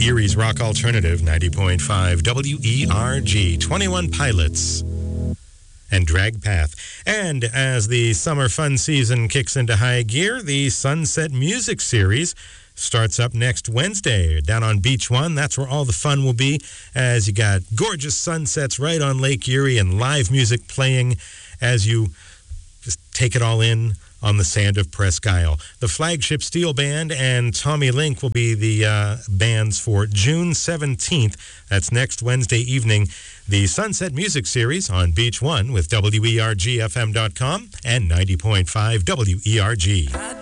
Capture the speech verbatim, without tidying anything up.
Erie's Rock Alternative, ninety point five W E R G, twenty-one Pilots, and Drag Path. And as the summer fun season kicks into high gear, the Sunset Music Series starts up next Wednesday down on Beach One. That's where all the fun will be, as you got gorgeous sunsets right on Lake Erie and live music playing as you just take it all in on the sand of Presque Isle. The Flagship Steel Band and Tommy Link will be the uh, bands for June seventeenth. That's next Wednesday evening. The Sunset Music Series on Beach One with W E R G F M dot com and ninety point five W E R G.